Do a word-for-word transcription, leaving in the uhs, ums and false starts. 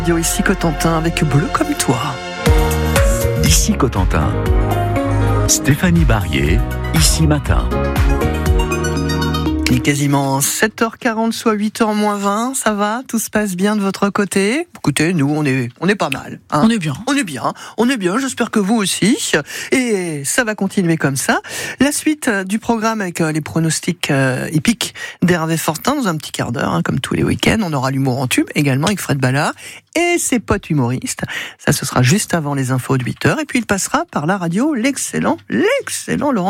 Radio ici Cotentin avec Bleu comme toi. Ici Cotentin. Stéphanie Barrier, ici matin. Il est quasiment sept heures quarante, soit huit heures moins vingt. Ça va? Tout se passe bien de votre côté? Écoutez, nous, on est, on est pas mal. Hein, on est bien. On est bien. On est bien. J'espère que vous aussi. Et ça va continuer comme ça. La suite du programme avec les pronostics euh, épiques d'Hervé Fortin dans un petit quart d'heure, hein, comme tous les week-ends. On aura l'humour en tube également avec Fred Ballard et ses potes humoristes. Ça, ce sera juste avant les infos de huit heures. Et puis, il passera par la radio l'excellent, l'excellent Laurent